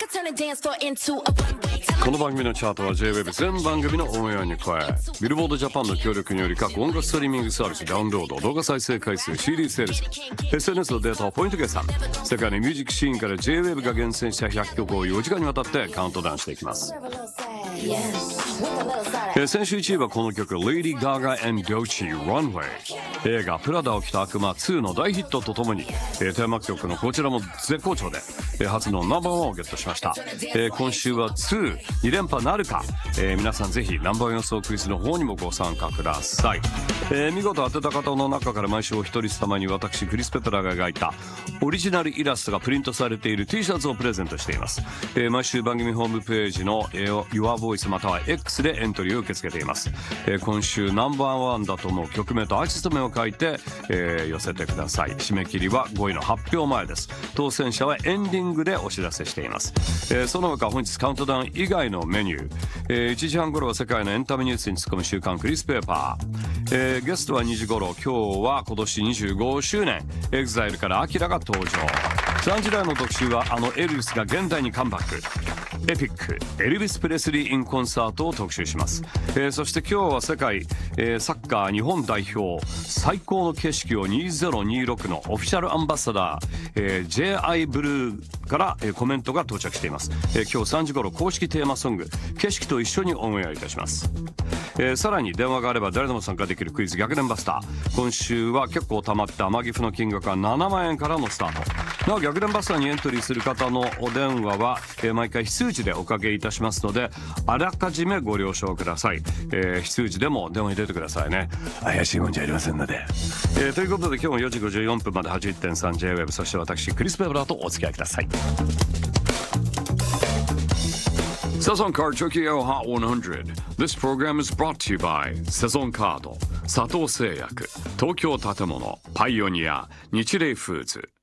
この番組のチャートは J-WEB 全番組のオンエアに加えビルボードジャパンの協力により各音楽ストリーミングサービスダウンロード動画再生回数 CD セールス SNS のデータをポイント計算世界のミュージックシーンから J-WEB が厳選した100曲を4時間にわたってカウントダウンしていきます。先週1位はこの曲 Lady Gaga and Doechii Runway 映画プラダを着た悪魔2の大ヒットとともにテーマ曲のこちらも絶好調で初のナンバーワンをゲットしました。今週は2連覇なるか、皆さんぜひナンバー予想クイズの方にもご参加ください。見事当てた方の中から毎週お一人様に私クリス・ペプラーが描いたオリジナルイラストがプリントされている T シャツをプレゼントしています。毎週番組ホームページの YourVoice または X でエントリーを受け付けています。今週ナンバーワンだと思う曲名とアーティスト名を書いて、寄せてください。締め切りは5位の発表前です。当選者はエンディングでお知らせしています。その他本日カウントダウン以外のメニュー、1時半頃は世界のエンタメニュースに突っ込む週刊クリス・ペーパー、ゲストは2時頃今日は今年25周年 EXILE からアキラが登場。3時台の特集はあのエルヴィスが現代にカムバックエピックエルヴィス・プレスリー・イン・コンサートを特集します。そして今日は世界、サッカー日本代表最高の景色を2026のオフィシャルアンバサダー、J.I. ブルーから、コメントが到着しています。今日3時頃公式テーマソング景色と一緒にオンエアいたします。さらに電話があれば誰でも参加できるクイズ逆転バスター、今週は結構溜まった天岐阜の金額は7万円からのスタート。なお逆転バスターにエントリーする方のお電話は、毎回非数字でおかけいたしますのであらかじめご了承ください。非数字でも電話に出てくださいね。怪しいもんじゃありませんので、ということで今日も4時54分まで 81.3 J-WEB そして私クリス・ペブラーとお付き合いください。Sazon Card Tokyo Hot 100. This program is brought to you by Sazon Card 佐藤製薬東京建物パイオニア日霊フーズ